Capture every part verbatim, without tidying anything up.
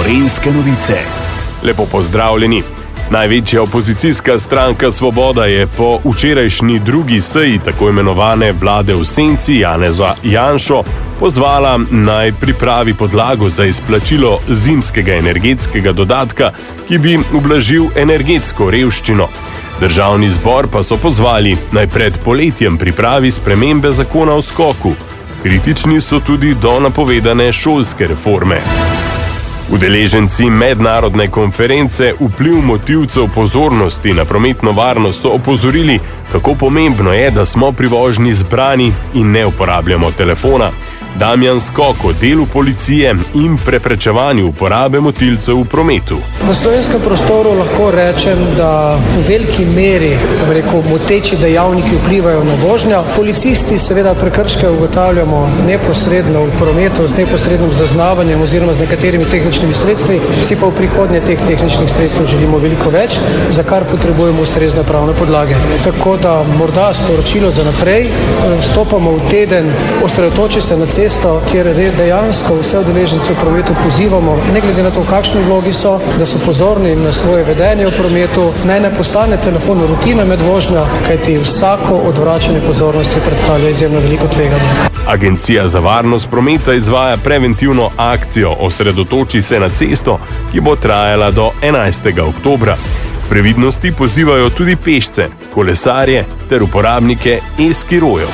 Gorenjske novice. Lepo pozdravljeni. Največja opozicijska stranka Svoboda je po včerajšnji drugi seji tako imenovane vlade v senci Janeza Janšo pozvala naj pripravi podlago za izplačilo zimskega energetskega dodatka, ki bi ublažil energetsko revščino. Državni zbor pa so pozvali naj pred poletjem pripravi spremembe zakona o skoku. Kritični so tudi do napovedane šolske reforme. Udeleženci mednarodne konference Vpliv motilcev pozornosti na prometno varnost so opozorili, kako pomembno je, da smo pri vožnji zbrani in ne uporabljamo telefona. Damjan Skok o delu policije in preprečevanju uporabe motilcev v prometu. V slovenskem prostoru lahko rečem, da v veliki meri, rekel, moteči dejavniki vplivajo na vožnjo. Policisti seveda prekrške ugotavljamo neposredno v prometu z neposrednim zaznavanjem oziroma z nekaterimi tehničnimi sredstvi, vsi pa v prihodnje teh tehničnih sredstev želimo veliko več, za kar potrebujemo ustrezne pravne podlage. Tako da morda sporočilo za naprej, vstopamo v teden, osredotoči se na cesto, kjer dejansko vse udeležence v prometu pozivamo, ne glede na to, kakšni vlogi so, da so pozorni na svoje vedenje v prometu, naj ne postane telefon rutina med vožnjo, kajti vsako odvračanje pozornosti predstavlja izjemno veliko tveganje. Agencija za varnost prometa izvaja preventivno akcijo Osredotoči se na cesto, ki bo trajala do enajstega oktobra. Previdnosti pozivajo tudi pešce, kolesarje ter uporabnike e-skirojev.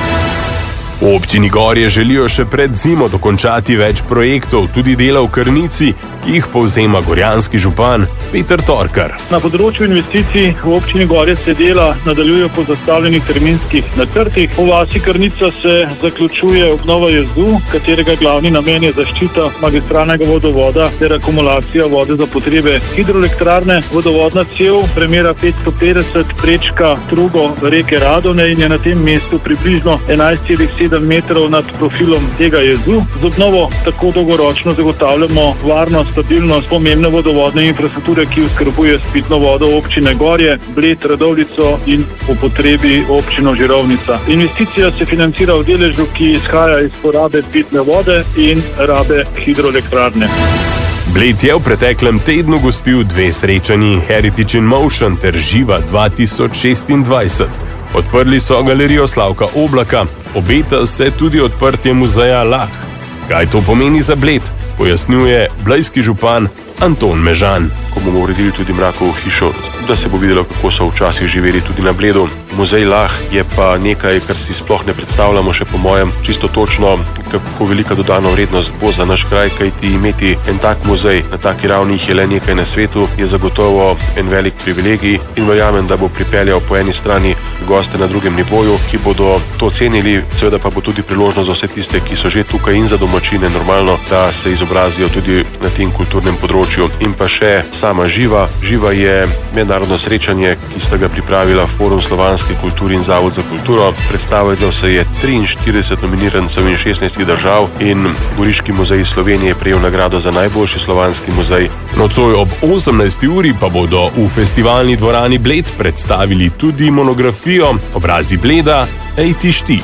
V občini Gorje želijo še pred zimo dokončati več projektov, tudi dela v Krnici, ki jih povzema gorjanski župan Peter Torkar. Na področju investicij v občini Gorje se dela nadaljujejo po zastavljenih terminskih načrtih. V vasi Krnica se zaključuje obnova jezu, katerega glavni namen je zaščita magistralnega vodovoda ter akumulacija vode za potrebe hidroelektrarne. Vodovodna cev premera petsto petdeset prečka strugo reke Radone in je na tem mestu približno enajst celih sedem metrov nad profilom tega jezu. Z obnovo tako dolgoročno zagotavljamo varnost, stabilnost pomembne vodovodne infrastrukture, ki oskrbuje s pitno vodo občine Gorje, Bled, Radovljico in po potrebi občino Žirovnica. Investicija se financira v deležu, ki izhaja iz porabe pitne vode in rabe hidroelektrarne. Bled je v preteklem tednu gostil dve srečanji Heritage in Motion ter Živa dva tisoč šestindvajset. Odprli so galerijo Slavka Oblaka, obeta se tudi odprtje muzeja Lah. Kaj to pomeni za Bled, pojasnjuje blejski župan Anton Mežan. Ko bomo uredili tudi Mrakovo hišo, da se bo videlo, kako so včasih živeli tudi na Bledu. Muzej Lah je pa nekaj, kar si sploh ne predstavljamo še po mojem čisto točno, kako velika dodana vrednost bo za naš kraj, kajti imeti en tak muzej na taki ravni, jih je le nekaj na svetu, je zagotovo en velik privilegij in verjamem, da bo pripeljal po eni strani goste na drugem nivoju, ki bodo to cenili, seveda pa bo tudi priložnost za vse tiste, ki so že tukaj in za domačine normalno, da se izobrazijo tudi na tem kulturnem področju. In pa še sama Živa. Živa je mednarodno srečanje, ki sta ga pripravila Forum slovanske kulture in Zavod za kulturo. Predstavilo se je triinštirideset nominirancev in šestnajst držav in Goriški muzej Slovenije je prejel nagrado za najboljši slovanski muzej. Nocoj ob osemnajsti uri pa bodo v festivalni dvorani Bled predstavili tudi monografijo Obrazi Bleda, ej ti štih.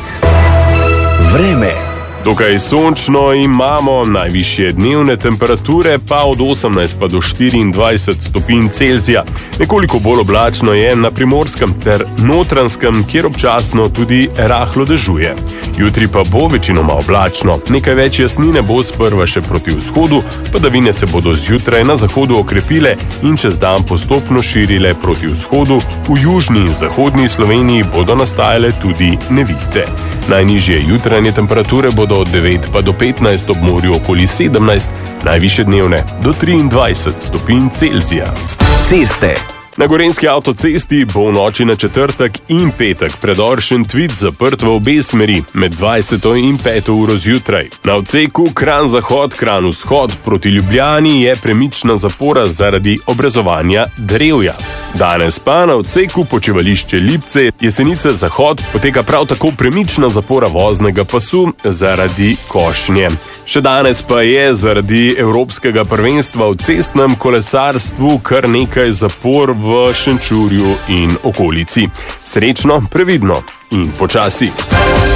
Vreme. Dokaj sončno imamo, najvišje dnevne temperature pa od osemnajst pa do štiriindvajset stopinj Celzija. Nekoliko bolj oblačno je na Primorskem ter Notranjskem, kjer občasno tudi rahlo dežuje. Jutri pa bo večinoma oblačno. Nekaj več jasnine bo sprva še proti vzhodu, padavine se bodo zjutraj na zahodu okrepile in čez dan postopno širile proti vzhodu. V južni in zahodni Sloveniji bodo nastajale tudi nevihte. Najnižje jutranje temperature bodo od devet pa do petnajst, ob morju okoli sedemnajst, najvišje dnevne do triindvajset stopinj Celzija. Ceste. Na Gorenjski avtocesti bo v noči na četrtek in petek predor Šentvid zaprt v obe smeri med dvajseto in peto uro zjutraj. Na odseku Kranj-Zahod, Kranj-Vzhod proti Ljubljani je premična zapora zaradi obrezovanja drevja. Danes pa na odseku Počivališče Lipce, Jesenice-Zahod poteka prav tako premična zapora voznega pasu zaradi košnje. Še danes pa je zaradi Evropskega prvenstva v cestnem kolesarstvu kar nekaj zapor v Šenčurju in okolici. Srečno, previdno in počasi.